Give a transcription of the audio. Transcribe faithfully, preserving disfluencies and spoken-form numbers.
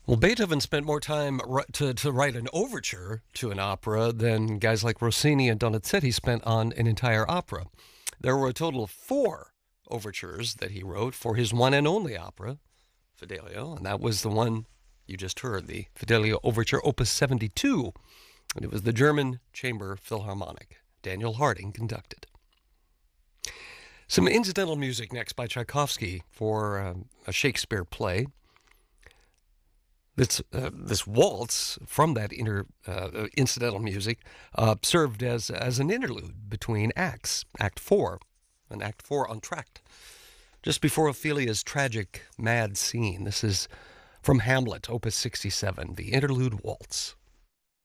Well, Beethoven spent more time ri- to, to write an overture to an opera than guys like Rossini and Donizetti spent on an entire opera. There were a total of four overtures that he wrote for his one and only opera, Fidelio, and that was the one you just heard, the Fidelio Overture, Opus seventy-two, and it was the German Chamber Philharmonic. Daniel Harding conducted. Some incidental music next by Tchaikovsky for um, a Shakespeare play. This, uh, this waltz from that inter, uh, incidental music uh, served as, as an interlude between acts, Act four, and Act four Entr'acte, just before Ophelia's tragic, mad scene. This is from Hamlet, Opus sixty-seven, the Interlude Waltz.